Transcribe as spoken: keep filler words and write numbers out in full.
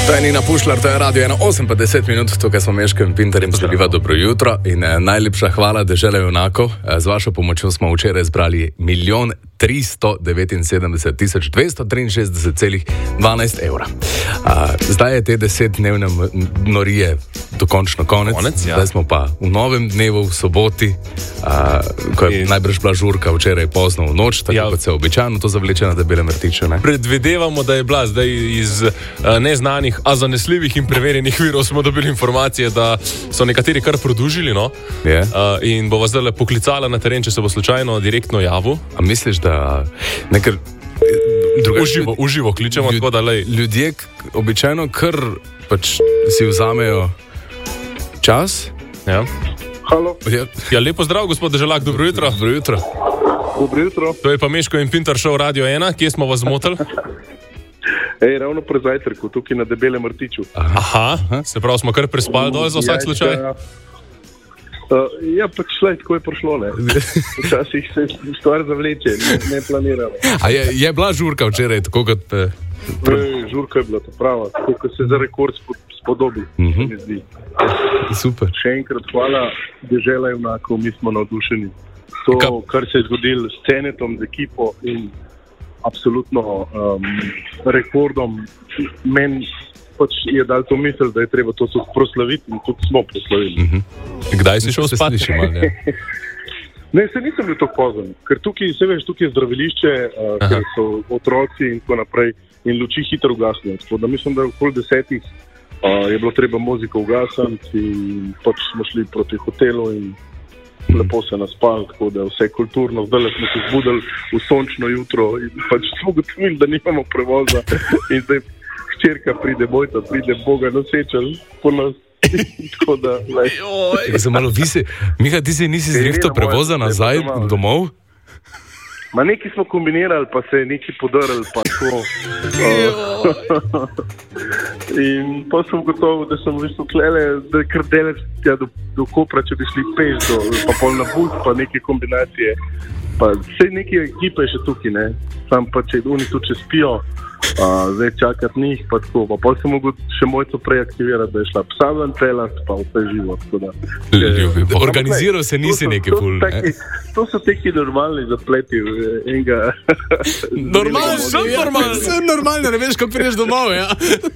To je Nina Pušlar, to je radio ena osem pa deset minut, tukaj smo Meško in Pintar in pozdravljiva dobro jutro in eh, najlepša hvala Dežele junakov. Eh, z vašo pomočjo smo včeraj zbrali milijon tristo devetinsedemdeset tisoč dvesto triinšestdeset celih dvanajst evra. Eh, zdaj je te desetdnevne norije dokončno konec, konec ja. Zdaj smo pa v novem dnevu, v soboti, eh, ko je in... najbrž bila žurka včeraj pozno v noč, tako ja. Kot se običajno to zavleče na debele mrtiče. Ne? Predvidevamo, da je bila zdaj iz uh, neznanih, a zanesljivih in preverjenih virov smo dobili informacije, da so nekateri kar produžili, no? Yeah. Uh, in bo vas zdaj poklicala na teren, če se bo slučajno direktno javil. A misliš, da nekaj drugače? Uživo, uživo kličemo, ljud, tako da lej. Ljudje običajno kar pač si vzamejo čas. Ja. Halo. Ja. Ja, lepo zdrav, gospod Deželak, dobro jutro. Dobro jutro. Dobro jutro. To je pa Meško in Pintar šov Radio ena, kje smo vas zmotili? Ej, ravno pri zajtrku, tukaj na debelem mrtiču. Aha, se pravi, smo kar prespali dol za vsak slučaj? Ja, uh, ja pač šlej, tako je prišlo, ne. Včasih se stvar zavleče, ne, ne planiramo. A je, je bila žurka včeraj, tako kot... Eh, Ej, žurka je bila to prava, tako kot se za rekord spodobi, uh-huh. se mi zdi. Super. Še enkrat hvala, Dežela junakov, mi smo navdušeni. To, Ka... kar se je zgodilo s Cenetom, z ekipo in absolutno um, rekordom, meni pač je dal to misel, da je treba to proslaviti in tudi smo proslavili. Uh-huh. Kdaj si šel spati še malo, ne? Ne, se nisem bil tako pozen, ker tukaj, se veš, tukaj je zdravilišče, uh, ker so otroci in tako naprej in luči hitro ugasnejo. Tako da mislim, da okoli desetih uh, je bilo treba muziko ugasniti in pač smo šli proti hotelu in lepo se naspali, tako da vse kulturno. Zdaj smo se zbudili v sončno jutro in pač smo ugotovili, da nimamo prevoza in zdaj hčerka pride, Bojta pride, Boga noseča po nas. Tako da, lej. Malo visi. Miha, ti si nisi zrihtal prevoza nazaj domov? Ma neki smo kombinirali, pa se je neki podarili, pa tako. In pa sem gotovo, da sem v bistvu klele, da je kar delec tja do, do Kopra, če bi šli peš, do, pa pol na bus, pa neke kombinacije. Pa vse neke ekipe je še tukaj, ne. Sam pa če oni tu če spijo, Uh, zdaj čakati njih, pa tako, pa pol sem mogel še mojco preaktivirati, da je šla psa ven pelat, pa vse živo, tako da. Ljubi, organiziral se nisi neki ful, ne? To so teki normalni zapleti enega... Normalno, sem normalno, sem normalno, ne veš, ko priješ domov, ja.